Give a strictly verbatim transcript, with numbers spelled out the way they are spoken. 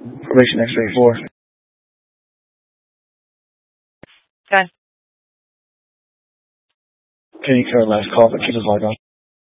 Probation X-ray four. Done. Can you carry last call, but keep us logged on?